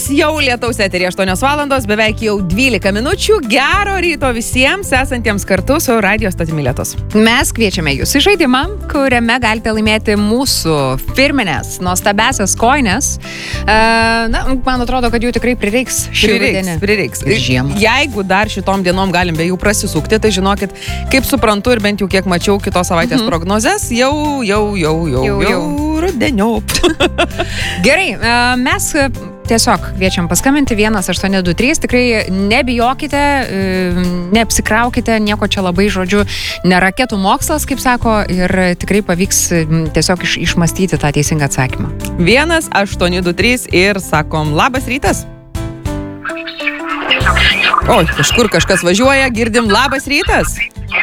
rytas, jau lietaus eterį 8 valandos, beveik jau 12 minučių. Gero ryto visiems esantiems kartu su Radio stotimi Lietus. Mes kviečiame jūs į žaidimą, kuriame galite laimėti mūsų firminės, nuostabiasias kojines. Man atrodo, kad jų tikrai prireiks šį rudenį. Prireiks. Žiemą. Jeigu dar šitom dienom galim be jų prasisukti, tai žinokit, kaip suprantu ir bent jau kiek mačiau kitos savaitės prognozes, jau rudeniop. Gerai, mes tiesiog kviečiam paskambinti 1823, tikrai nebijokite, neapsikraukite, nieko čia labai, žodžiu, ne raketų mokslas, kaip sako, ir tikrai pavyks tiesiog išmastyti tą teisingą atsakymą. 1823 ir sakom, labas rytas. Oi, kažkur kažkas važiuoja, girdim, labas rytas.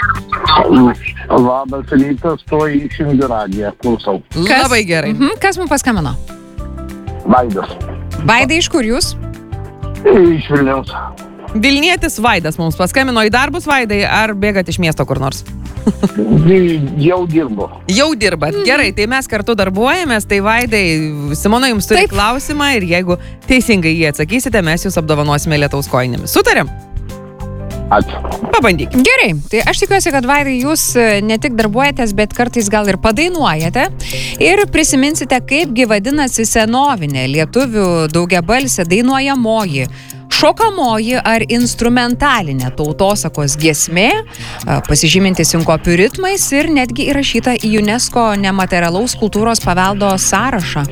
Labas rytas, to išjungiu radiją, klausau. Labai gerai. Kas mums paskambino? Vaidas. Vaidai, iš kur jūs? Iš Vilniaus. Vilnietis Vaidas mums paskambino. Į darbus, Vaidai, ar bėgat iš miesto kur nors? Jau dirbu. Jau dirbat. Gerai, tai mes kartu darbuojamės. Tai Vaidai, Simona jums turi klausimą ir jeigu teisingai jį atsakysite, mes jūs apdovanosime lietaus kojinėmis. Sutarėm? Ačiū. Pabandyk. Gerai, tai aš tikiuosi, kad Vaidai jūs ne tik darbuojatės, bet kartais gal ir padainuojate ir prisiminsite, kaipgi vadinasi senovinė lietuvių daugiabalsė dainuojamoji, šokamoji ar instrumentalinė tautosakos giesmė, pasižyminti sinkopių ritmais ir netgi įrašyta į UNESCO nematerialaus kultūros paveldo sąrašą.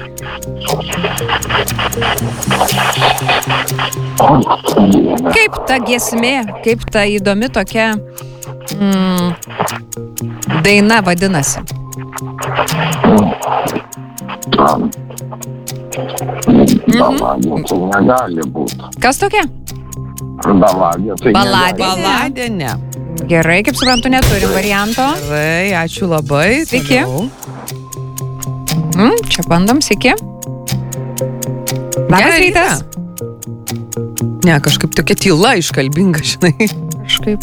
Kaip ta giesmė, kaip ta įdomi tokia daina vadinasi? Baladė tai negali būti. Kas tokia? Baladė tai Baladė. Baladė, ne. Gerai, kaip suprantu, neturim varianto. Gerai, ačiū labai. Sveiki. Toliau. Čia bandom, sveiki. Labas Gerą rytas. Ne, kažkaip tokia tyla iškalbinga, žinai. Kažkaip,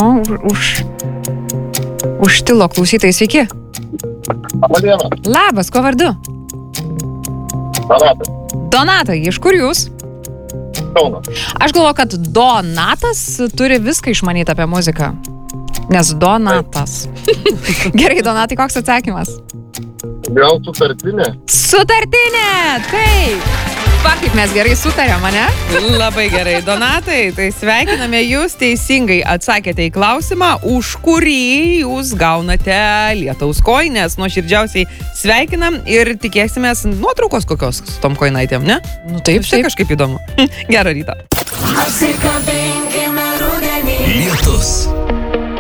užtilo klausytojai, sveiki. Labadiena. Labas, kuo vardu? Donatas. Donatai, iš kur jūs? Kaunas. Aš galvoju, kad Donatas turi viską išmanyti apie muziką. Nes Donatas. Gerai, Donatai, koks atsakymas? Gal sutartinė? Sutartinė! Taip! Va, kaip mes gerai sutarėm, ane? Labai gerai, Donatai. Tai sveikiname jūs, teisingai atsakėte į klausimą, už kurį jūs gaunate lietaus kojines. Nuoširdžiausiai sveikinam ir tikėsimės nuotraukos kokios su tom kojinaitėm, ne? Nu taip, Čia kažkaip įdomu. Gerą rytą.